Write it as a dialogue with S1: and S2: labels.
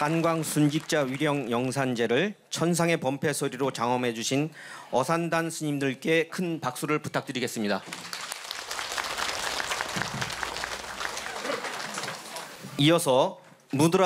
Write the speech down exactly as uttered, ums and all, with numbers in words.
S1: 한광순직자 위령 영산제를 천상의 범패 소리로 장엄해 주신 어산단 스님들께 큰 박수를 부탁드리겠습니다. 이어서 무드라